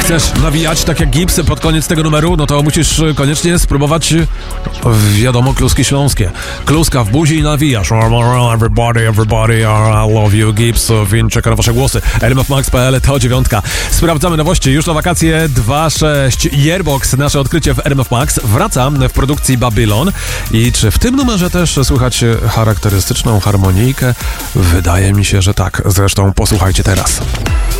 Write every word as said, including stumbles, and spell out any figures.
Chcesz nawijać tak jak Gibbs pod koniec tego numeru? No to musisz koniecznie spróbować, wiadomo, kluski śląskie. Kluska w buzi i nawijasz. Everybody, everybody, I love you, Gibbs. Win czeka na wasze głosy. r m f max kropka p l to dziewiątka. Sprawdzamy nowości. Już na wakacje dwa sześć. Yearbox, nasze odkrycie w R M F Max, wraca w produkcji Babylon. I czy w tym numerze też słychać charakterystyczną harmonijkę? Wydaje mi się, że tak. Zresztą posłuchajcie teraz.